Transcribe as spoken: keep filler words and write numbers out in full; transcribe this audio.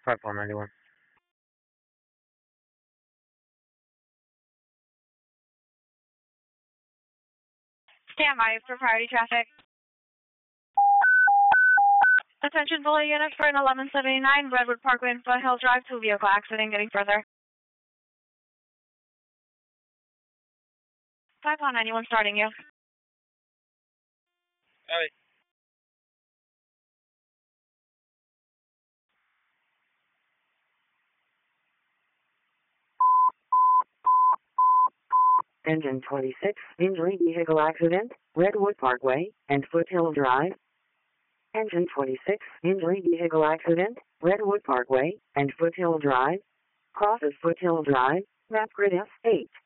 five one nine one. Stand by for priority traffic. Attention bullet unit for an eleven seventy-nine Redwood Parkway and Foothill Drive, two vehicle accident getting further. five one nine one starting you. Alright. Engine twenty-six, injury vehicle accident, Redwood Parkway and Foothill Drive. Engine twenty-six, injury vehicle accident, Redwood Parkway and Foothill Drive. Crosses Foothill Drive, map grid F eight.